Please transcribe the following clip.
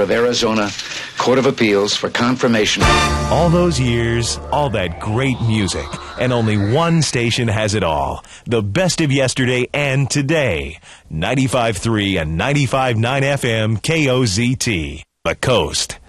of Arizona Court of Appeals for confirmation. All those years, all that great music, and only one station has it all. The best of yesterday and today. 95.3 and 95.9 FM KOZT. The Coast.